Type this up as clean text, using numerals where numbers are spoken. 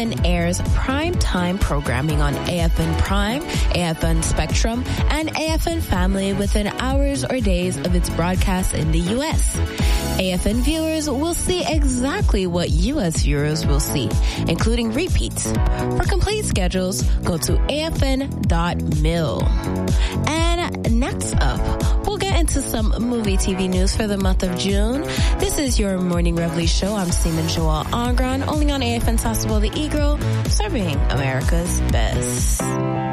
AFN airs prime-time programming on AFN Prime, AFN Spectrum, and AFN Family within hours or days of its broadcast in the U.S. AFN viewers will see exactly what U.S. viewers will see, including repeats. For complete schedules, go to afn.mil. And next up, we'll get into some movie TV news for the month of June. This is your Morning Reveille show. I'm Seaman Joel Angron, only on AFN Sasebo the Eagle, serving America's best.